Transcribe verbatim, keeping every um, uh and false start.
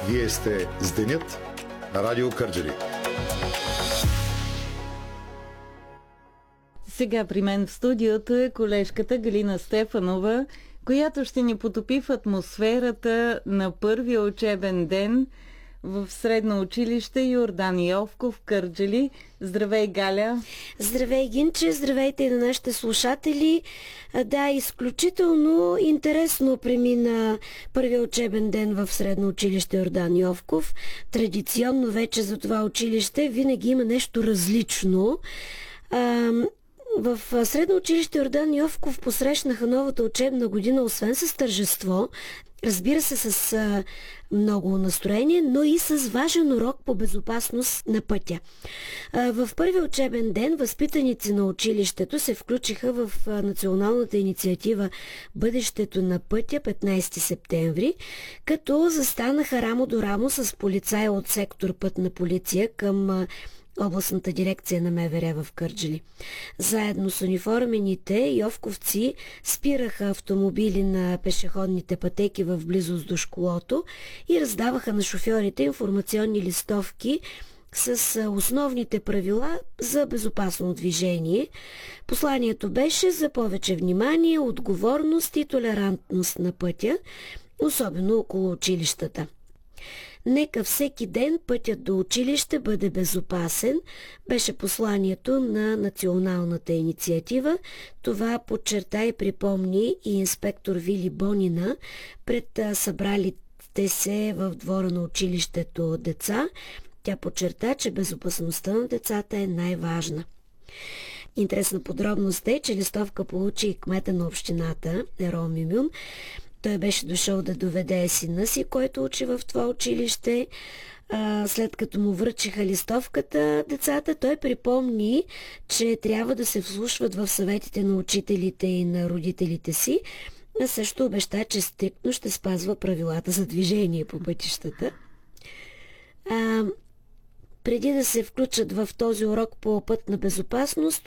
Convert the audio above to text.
Вие сте с Денят на Радио Кърджали. Сега при мен в студиото е колежката Галина Стефанова, която ще ни потопи в атмосферата на първия учебен ден в средно училище Йордан Йовков в Кърджали. Здравей, Галя! Здравей, Гинче! Здравейте и на нашите слушатели! Да, изключително интересно премина първия учебен ден в средно училище Йордан Йовков. Традиционно вече за това училище винаги има нещо различно. В средно училище Йордан Йовков посрещнаха новата учебна година, освен с тържество, разбира се, с а, много настроение, но и с важен урок по безопасност на пътя. А, в първи учебен ден възпитаници на училището се включиха в а, националната инициатива Бъдещето на пътя петнайсети септември, като застанаха рамо до рамо с полицаи от сектор Пътна полиция към а, областната дирекция на МВР в Кърджали. Заедно с униформените йовковци спираха автомобили на пешеходните пътеки в близост до школото и раздаваха на шофьорите информационни листовки с основните правила за безопасно движение. Посланието беше за повече внимание, отговорност и толерантност на пътя, особено около училищата. Нека всеки ден пътят до училище бъде безопасен, беше посланието на националната инициатива. Това подчерта и припомни и инспектор Вили Бонина пред събралите се в двора на училището деца. Тя подчерта, че безопасността на децата е най-важна. Интересна подробност е, че листовка получи и кмета на общината Ерол Мюмюн. Той беше дошъл да доведе сина си, който учи в това училище. А, след като му връчиха листовката децата, той припомни, че трябва да се вслушват в съветите на учителите и на родителите си, а също обеща, че стриктно ще спазва правилата за движение по пътищата. А, преди да се включат в този урок по пътна безопасност,